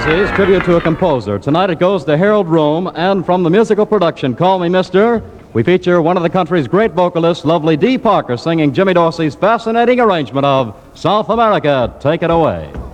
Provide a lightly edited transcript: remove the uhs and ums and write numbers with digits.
Dorsey's tribute to a composer. Tonight it goes to Harold Rome, and from the musical production Call Me Mister, we feature one of the country's great vocalists, lovely Dee Parker, singing Jimmy Dorsey's fascinating arrangement of South America. Take it away.